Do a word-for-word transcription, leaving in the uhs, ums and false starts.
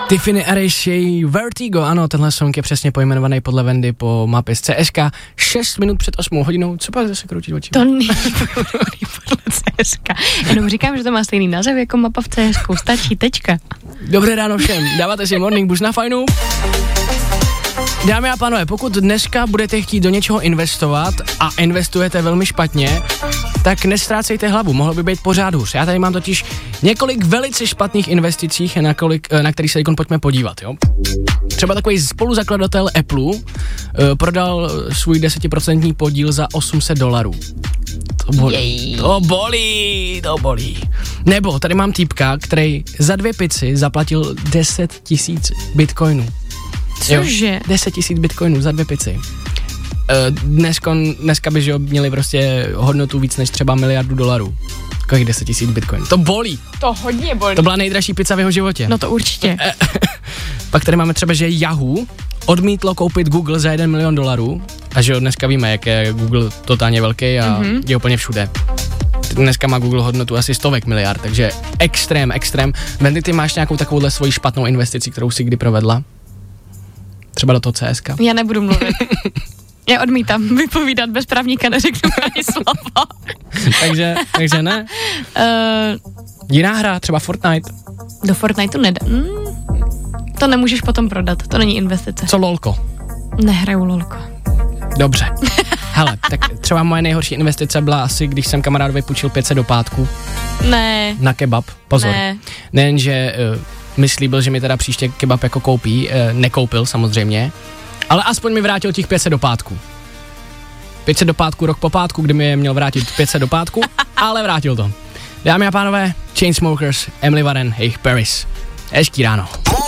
Tiffany Arish, její Vertigo, ano, tenhle song je přesně pojmenovaný podle Wendy po mapě z C S K. šest minut před osmou hodinou, co pak zase kroutit oči? To není pojmenovaný podle C S K. Jenom říkám, že to má stejný název jako mapa v C S K, stačí, tečka. Dobré ráno všem, dáváte si Morning Boost na fajnu. Dámy a pánové, pokud dneska budete chtít do něčeho investovat a investujete velmi špatně, tak nestrácejte hlavu, mohlo by být pořád hůř. Já tady mám totiž několik velice špatných investicích, na, kolik, na který se teď pojďme podívat, jo. Třeba takový spoluzakladatel Apple uh, prodal svůj desetiprocentní podíl za osm set dolarů. To bolí, to bolí, to bolí. Nebo tady mám týpka, který za dvě pici zaplatil deset tisíc bitcoinů. Cože? deset tisíc bitcoinů za dvě pici. Dneska, dneska by, že měli prostě hodnotu víc než třeba miliardu dolarů. Kolik deset tisíc bitcoinů. To bolí. To hodně bolí. To byla nejdražší pizza v jeho životě. No to určitě. Pak tady máme třeba, že Yahoo odmítlo koupit Google za jeden milion dolarů. A že jo, dneska víme, jak je Google totálně velký a mm-hmm. je úplně všude. Dneska má Google hodnotu asi stovek miliard, takže extrém, extrém. Wendy, ty máš nějakou takovouhle svoji špatnou investici, kterou si kdy provedla? Třeba do toho C S K. Já nebudu mluvit. Já odmítám vypovídat bez právníka, neřeknu ani slovo. takže, takže ne? Uh, Jiná hra, třeba Fortnite. Do Fortniteu nedá. Mm, to nemůžeš potom prodat, to není investice. Co lolko? Nehraju lolko. Dobře. Hele, tak třeba moje nejhorší investice byla asi, když jsem kamarádovi půjčil pět set do pátku. Ne. Na kebab, pozor. Ne. Nejenže uh, mi slíbil, že mi teda příště kebab jako koupí, uh, nekoupil samozřejmě, ale aspoň mi vrátil těch pět set do pátku. pět set do pátku, rok po pátku, kdy mi je měl vrátit pět set do pátku, ale vrátil to. Dámy a pánové, Chainsmokers, Emily Warren, jejich Paris. Hezký ráno.